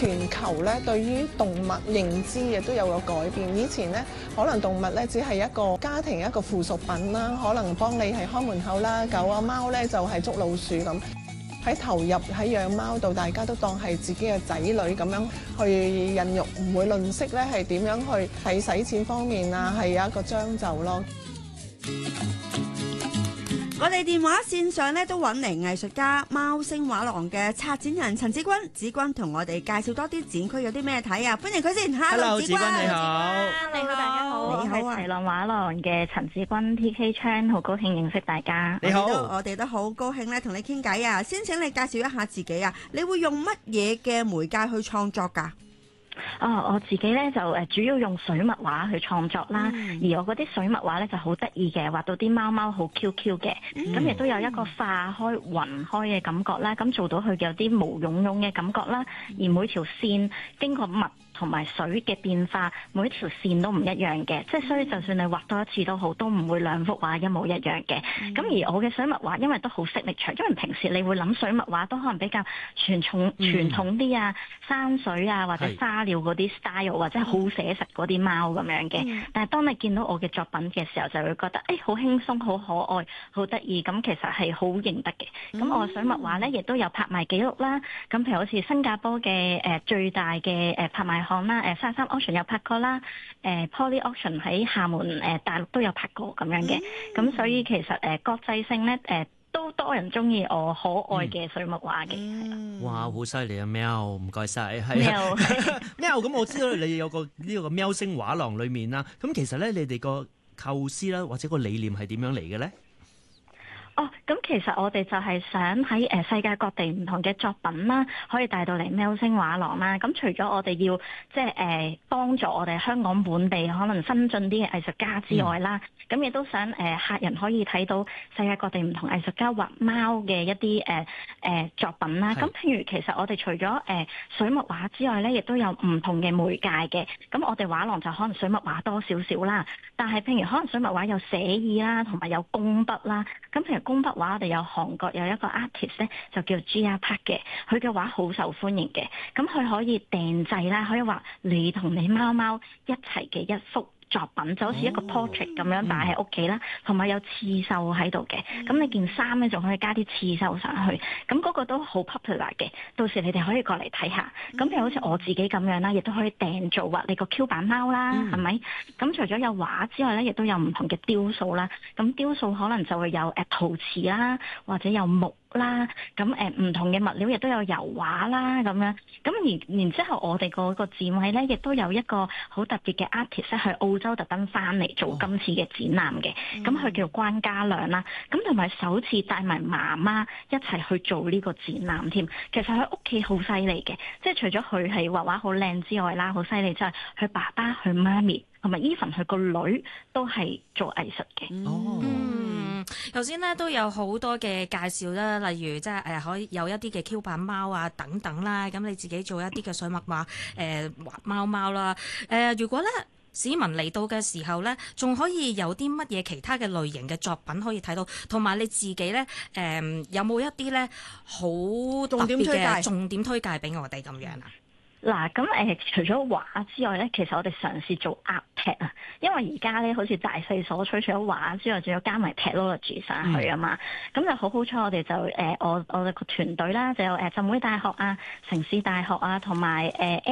全球咧對於動物認知亦都有個改變。以前咧可能動物咧只係一個家庭一個附屬品啦，可能幫你係看門口啦，狗啊貓咧就係捉老鼠咁。喺投入喺養貓度，大家都當係自己嘅仔女咁樣去孕育，唔會吝嗇咧係點樣去喺使錢方面啊，係有一個將就咯。 我哋電話線上咧都揾嚟藝術家貓星畫廊嘅策展人陳梓君，梓君同我哋介紹多啲展區有啲咩睇啊！歡迎佢先 ，Hello， 梓君你好， 你好，大家好， 你好啊！ 我係齊浪畫廊嘅陳梓君 TK Chan， 好高興認識大家。 你好， 我哋都好高興咧同你傾偈啊！先請你介紹一下自己啊，你會用乜嘢嘅媒介去創作㗎？ 我自己咧就主要用水墨畫去創作啦，而我嗰啲水墨畫咧就好得意嘅，畫到啲貓貓好 Q Q 嘅，咁亦都有一個化開暈開嘅感覺啦，咁做到佢有啲毛茸茸嘅感覺啦，而每條線經過墨同埋水嘅變化，每一條線都唔一樣嘅，即係所以就算你畫多一次都好，都唔會兩幅畫一模一樣嘅。咁而我嘅水墨畫因為都好識力場，因為平時你會諗水墨畫都可能比較傳統啲啊，山水啊或者沙料嗰啲 style 或者好寫實嗰啲貓咁樣嘅。但係當你見到我嘅作品嘅時候，就會覺得好輕鬆、好可愛、好得意，咁其實係好認得嘅。咁我水墨畫咧亦都有拍賣記錄啦。咁譬如好似新加坡嘅最大嘅拍賣行啦，33 auction 有拍過啦，Poly auction 喺廈門大陸都有拍過咁樣嘅，咁所以其實國際性咧都多人中意我可愛嘅水墨畫嘅。 哇，好犀利啊！喵，唔該晒，係啊，喵。咁我知道你有個呢個喵星畫廊裏面啦，咁其實咧你哋個構思啦或者個理念係點樣嚟嘅咧？ 咁其實我哋就係想喺世界各地唔同嘅作品啦，可以帶到嚟喵星畫廊啦。咁除咗我哋要即係幫助我哋香港本地可能新進啲嘅藝術家之外啦，咁亦都想客人可以睇到世界各地唔同藝術家畫貓嘅一啲作品啦。咁譬如其實我哋除咗水墨畫之外咧，亦都有唔同嘅媒介嘅。咁我哋畫廊就可能水墨畫多少少啦，但係譬如可能水墨畫有寫意啦，同埋有工筆啦。咁譬如工筆畫，我哋有韓國有一個 artist 咧，就叫 Gia Park 嘅，佢嘅畫好受歡迎嘅。咁佢可以訂製啦，可以畫你同你貓貓一齊嘅一幅作品，就好似一個 portrait 咁樣擺喺屋企啦，同埋有刺繡喺度嘅。咁你件衫咧仲可以加啲刺繡上去，咁嗰個都好 popular 嘅。到時你哋可以過嚟睇下。咁譬如好似我自己咁樣啦，亦都可以訂做畫你個 Q 版貓啦，係咪？咁除咗有畫之外咧，亦都有唔同嘅雕塑啦。咁雕塑可能就會有陶瓷啦，或者有木啦，咁唔同嘅物料亦都有油畫啦，咁樣。咁然之後我哋嗰個展位咧，亦都有一個好特別嘅 artist 去澳洲特登翻嚟做今次嘅展覽嘅。咁佢叫關嘉亮啦，咁同埋首次帶埋媽媽一齊去做呢個展覽添。其實佢屋企好犀利嘅，即係除咗佢係畫畫好靚之外啦，好犀利之外，佢爸爸、佢媽咪同埋 even 佢個女都係做藝術嘅。 頭先咧都有好多嘅介紹啦，例如即係可以有一啲嘅 Q 版貓啊等等啦，咁你自己做一啲嘅水墨畫畫貓貓啦。如果咧市民嚟到嘅時候咧，仲可以有啲乜嘢其他嘅類型嘅作品可以睇到，同埋你自己咧有冇一啲咧好特別嘅重點推介俾我哋咁樣啊？ 嗱，咁除咗畫之外咧，其實我哋嘗試做 art tag 啊，因為而家咧好似大勢所趨，除咗畫之外，仲要加埋 technology 上去啊嘛。咁就好彩，我哋就我哋個團隊啦，就有浸會大學啊、城市大學啊，同埋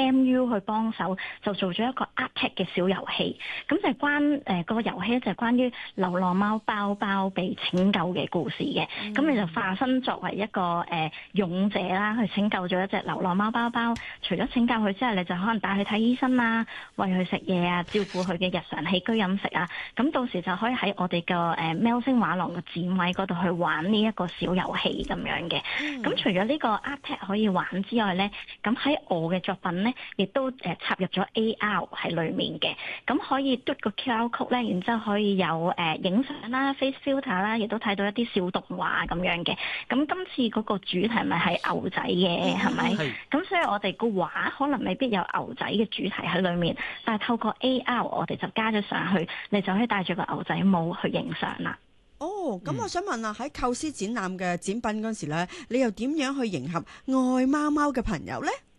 MU 去幫手，就做咗一個 art tag 嘅小遊戲。咁就係個遊戲咧就係關於流浪貓包包被拯救嘅故事嘅。咁你就化身作為一個勇者啦，去拯救咗一隻流浪貓包包。除咗拯救佢之後，你就可能帶佢睇醫生啊，餵佢食嘢啊，照顧佢嘅日常起居飲食啊。咁到時就可以喺我哋嘅喵星畫廊嘅展位嗰度去玩呢一個小遊戲咁樣嘅。咁除咗呢個 art tag 可以玩之外咧，咁喺我嘅作品咧，亦都插入咗 AR 喺裏面嘅。咁可以嘟個 QR code 咧，然之後可以有影相啦、face filter 啦，亦都睇到一啲小動畫咁樣嘅。咁今次嗰個主題咪係牛仔嘅，係咪？咁所以我哋個畫可能未必有牛仔嘅主題喺裏面，但係透過 AR 我哋就加咗上去，你就可以戴住個牛仔帽去影相啦。 咁我想問啊，喺構思展覽嘅展品嗰時咧，你又點樣去迎合愛貓貓嘅朋友咧？